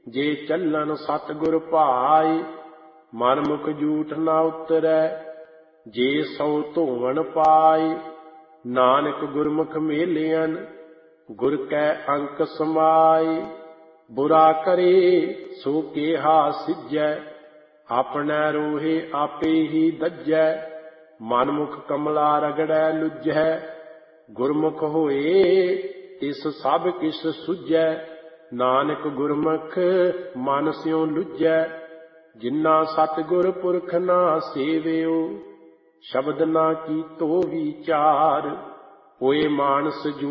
ਜੇ ਚੱਲਨ ਸਤਿਗੁਰ ਭਾਈ, ਮਨ ਮੁਖ ਝੂਠ ਨਾ ਉਤਰੈ। ਜੇ ਸਉ ਧੋਵਣ ਪਾਈ, ਨਾਨਕ ਗੁਰਮੁਖ ਮੇਲਿਅਨ, ਗੁਰ ਕੈ ਅੰਕ ਸਮਾਈ। ਬੁਰਾ ਕਰੇ ਸੋ ਕੇਹਾ ਸਿਜੈ, ਆਪਣੈ ਰੋਹੇ ਆਪੇ ਹੀ ਦੱਜੈ। ਮਨ ਮੁਖ ਕਮਲਾ ਰਗੜੈ ਲੁੱਝੈ, ਗੁਰਮੁਖ ਹੋਏ ਤਿਸ ਸਭ ਕਿਛ ਸੁਝੈ। ਨਾਨਕ ਗੁਰਮੁਖ ਮਨ ਸਿਉ ਲੁੱਝੈ, ਜਿਨ੍ਹਾਂ ਸਤਿਗੁਰ ਪੁਰਖ ਨਾ ਸੇਵਿਓ। ਸ਼ਬਦ ਨਾ ਕੀਤੋ ਵਿਚਾਰ, ਹੋਏ ਮਾਨਸ